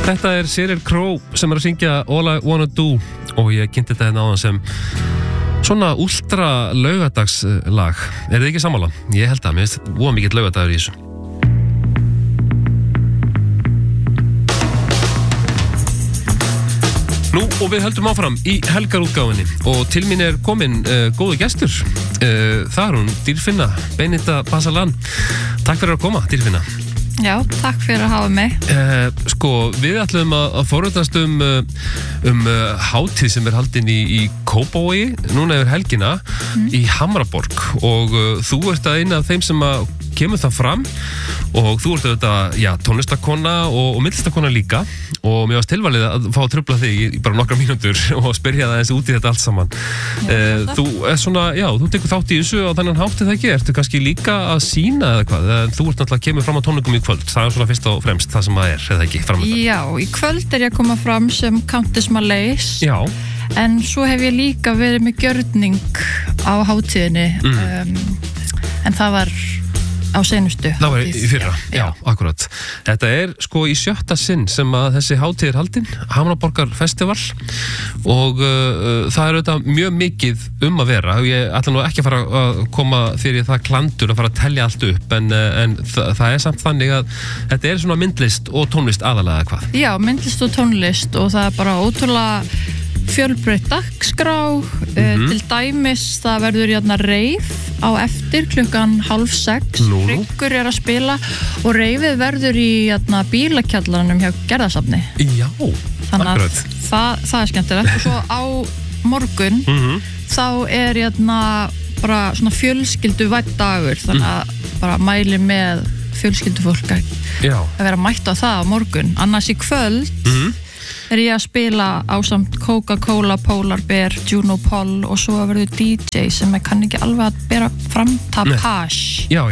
Þetta Sheryl Crow sem að syngja All I Wanna Do og ég kynnti þetta hérna áðan sem svona ultra laugadagslag. Þið ekki sammála? Ég held að mér finnst voða mikill laugadagur í þessu. Nú og við höldum áfram í helgarútgáfinni og til mín komin góðu gestur. Það hún Dýrfinna Benita Basalan. Takk fyrir að koma, Dýrfinna. Já, takk fyrir að hafa mig. Við ætlum að forvitnast hátíð sem haldin í Kópavogi, núna yfir helgina, í Hamraborg og þú ert eina af þeim sem kemur það fram og þú ert auðvitað, tónlistarkona og myndlistarkona líka og mér varst tilvalið að fá að trufla þig í bara nokkrar mínútur og spyrja það eins út í þetta allt saman. Þú er svona, þú tekur þátt í þessu og þannig háttið það ekki, ertu kannski líka að sýna eða hvað? Þú ert náttúrulega kemur fram á tónleikum í kvöld, það svona fyrst og fremst það sem það eða ekki framöndan? Já, í kvöld ég að koma fram sem Countess Malaise. Já. En svo hef ég líka verið með gjörning á hátíðinni, en það var á seinustu. Það var í fyrra, já, akkurat. Þetta í 7. sinn sem að þessi hátíð haldin, Hamraborgar Festival og það auðvitað mjög mikið að vera. Ég ætla nú ekki að fara að koma þér í það klandur að fara að telja allt upp en það samt þannig að þetta svona myndlist og tónlist aðalega hvað? Já, myndlist og tónlist og það bara ótrúlega fjölbreytt dagskrá, til dæmis það verður reif á eftir klukkan 5:30. Hryggur að spila og reifið verður í bílakjallaranum hjá Gerðarsafni. Já, þannig að það skemmtilegt og svo á morgun þá bara svona fjölskylduvænt dagur, þannig að bara mæli með fjölskyldufólk að vera mætt á það á morgun. Annars í kvöld ég að spila ásamt Coca-Cola, Polar Bear, Juno Poll og svo verður DJ sem kann ekki alveg að bera fram Tapage. Já.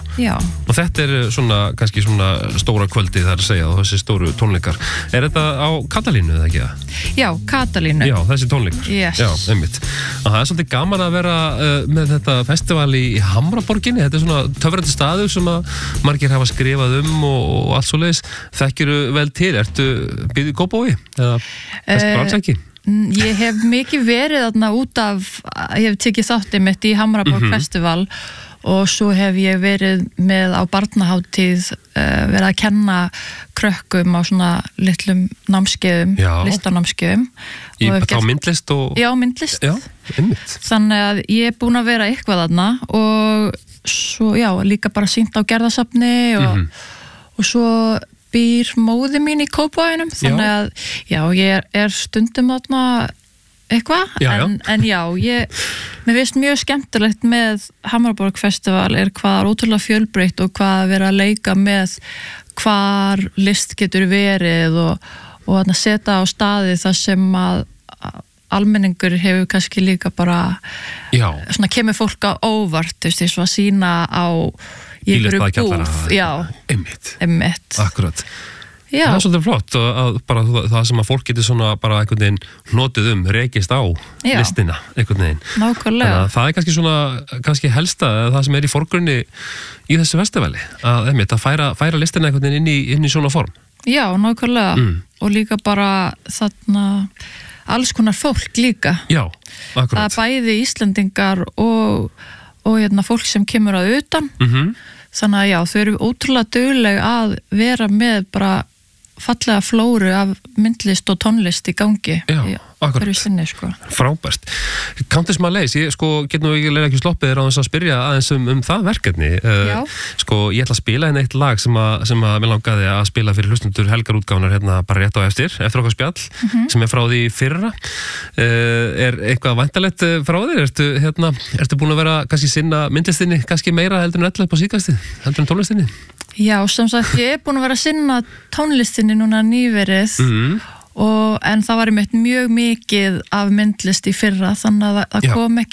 Og þetta svona, kannski svona stóra kvöldi þar að segja og þessi stóru tónleikar. Þetta á Katalínu eða ekki það? Já, Katalínu. Já, þessi tónleikar. Yes. Já, einmitt. Og það svolítið gaman að vera með þetta festival í Hamraborginni. Þetta svona töfrandi staður sem að margir hafa skrifað og allt svoleiðis. Þekkirðu vel til? Ertu byggð í Kópavogi? Eða bara alls ekki? Ég hef mikið verið þarna út af, ég hef tekið þáttið mitt í Hamraborg Festival og svo hef ég verið með á barnaháttíð verið að kenna krökkum á svona litlum námskeiðum, listanámskeiðum. Á myndlist og... Já, myndlist. Já, einmitt. Þannig að ég er búin að vera eitthvað þarna og svo, líka bara sýnt á Gerðarsafni og svo býr móði mín í Kópavoginum, þannig að ég er stundum þarna eitthvað, en mér finnst mjög skemmtilegt með Hamraborg Festival hvað ótrúlega fjölbreytt og hvað vera að leika með hvar list getur verið og að setja á staði það sem að almenningur hefur kannski líka bara svona kemur fólk á óvart, eins og að sýna á í einhverju búf. Einmitt. Akkurat. Það svolítið flott að bara það sem að fólk getur svona bara einhvern veginn hnotið rekist á listina einhvern veginn. Nákvæmlega. Þannig að það kannski svona, kannski helsta það sem í forgrunni í þessu festivali að færa listina einhvern veginn inn í svona form. Já, nákvæmlega. Og líka bara þarna alls konar fólk líka. Já, akkurat. Það bæði Íslendingar og fólk sem kemur að utan. Þannig að þau eru ótrúlega dugleg að vera með bara fallega flóru af myndlist og tónlist í gangi. Já, akkurat. Sinni, sko. Frábært. Countess Malaise, ég get nú ekki sloppið þér á þess að spyrja aðeins það verkefni. Ég ætla að spila eitt lag sem að mér langaði að spila fyrir hlustundur helgarútgáfunar hérna bara rétt á eftir okkar spjall, sem frá því fyrra. Eitthvað væntalegt frá þér? Ertu búin að vera kannski sinna myndlistinni kannski meira heldur en ella upp á síðkastið, heldur en tónlistinni? Já, sem sagt, ég búin að vera að sinna tónlistinni núna nýverið en það var mjög mikið af myndlist í fyrra, þannig að það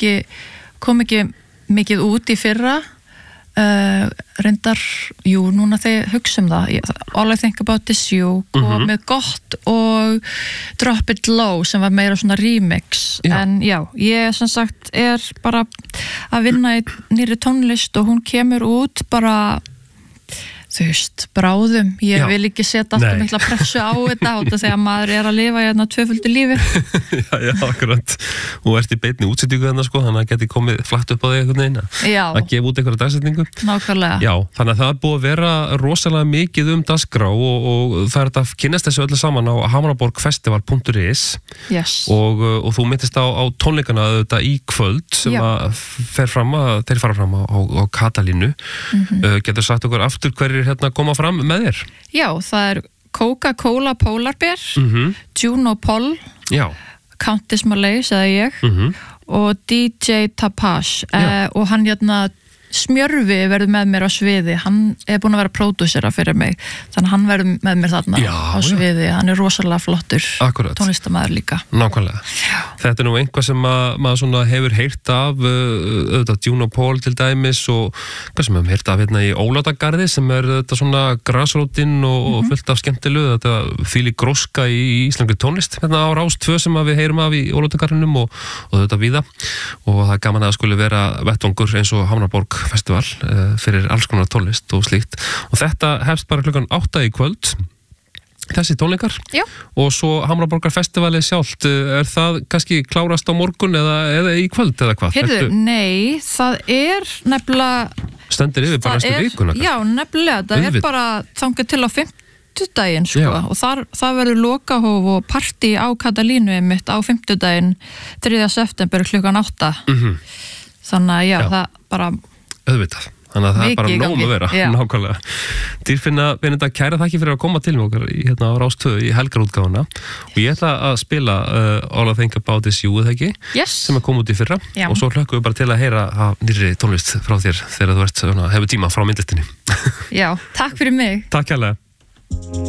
kom ekki mikið út í fyrra. Reyndar, núna þegar ég hugsa það, All I Think About Is You kom með Gott og Drop It Low sem var meira svona remix. En ég sem sagt bara að vinna í nýri tónlist og hún kemur út bara þú veist, bráðum. Ég vil ekki setja alltaf mikla pressu á þetta þegar maður að lifa hérna tvöföldu lífi. Já, akkurat. Og ert í beinni útsetningu þarna sko, þannig að geti komið flatt upp á þig einhvern veginn að gefa út einhverja dagsetningu. Nákvæmlega. Já, þannig að það búið að vera rosalega mikið dagskrá og það þetta að kynnast þessu öllu saman á hamraborgfestival.is og þú mittist á tónleikana þetta í kvöld sem að þeir fara fram á Katalínu. Getur sagt okkur aftur hverjir hérna koma fram með þér? Já, það Coca-Cola Polar Bear, Juno Poll, Countess Malay, sagði ég, og DJ Tapage, og hann hérna Smjörfi verður með mér á sviði, hann búin að vera pródúsera fyrir mig, þannig að hann verður með mér þarna á sviði, hann rosalega flottur tónlistamæður líka. Nákvæmlega. Þetta nú einhvað sem maður svona hefur heyrt af, auðvitað Juno Poll til dæmis og hvað sem við hefum heyrt af hérna í Ólatagarði sem þetta svona grasrótin og fullt af skemmtilegu, þetta þvílík gróska í íslenskri tónlist hérna á Rás 2 sem við heyrum af í Ólatagarðinum og þetta víða og það gaman að skuli vera vettvangur eins og Hamraborg festival fyrir alls konar tónlist og slíkt og þetta hefst bara klukkan 8 í kvöld þessi tónleikar og svo Hamraborgar festivalið sjálft það kannski klárast á morgun eða í kvöld eða hvað? Heyrðu, nei, það nefnilega stendur yfir bara næstu vikuna já, nefnilega, það bara þangað til á 50-daginn sko og það verður lokahóf og partí á Katalínu einmitt á 50-daginn 3. september klukkan 8 þannig að það bara auðvitað, þannig að það bara nóg að vera nákvæmlega. Dýrfinna Benedikta, kæra þakki fyrir að koma til með okkur hérna á Rás 2 í helgarútgáfuna og ég ætla að spila All I Think About Is You sem kom út í fyrra og svo hlökkum við bara til að heyra nýrri tónlist frá þér þegar þú hefur tíma frá myndlistinni. Já, takk fyrir mig. Takk kærlega.